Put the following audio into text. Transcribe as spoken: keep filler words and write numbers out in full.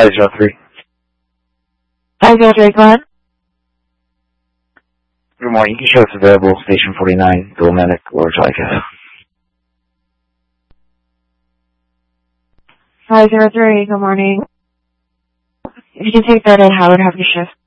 five zero three. five zero three, go ahead. Good morning. You can show us available station forty-nine, dual medic or Zyka. five zero three, good morning. If you can take that in, Howard, have your shift.